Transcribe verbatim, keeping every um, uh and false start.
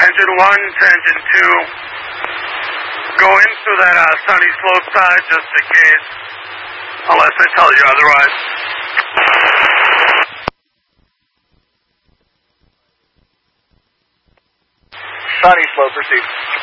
engine one to engine two. Go in through that uh, sunny slope side just in case, unless I tell you otherwise. Sunny slope, proceed.